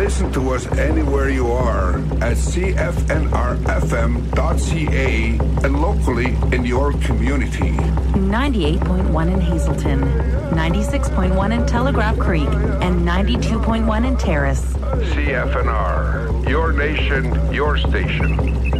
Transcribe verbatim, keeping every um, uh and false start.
listen to us anywhere you are at c f n r f m dot c a and locally in your community. ninety-eight point one in Hazelton, ninety-six point one in Telegraph Creek, and ninety-two point one in Terrace. C F N R, your nation, your station.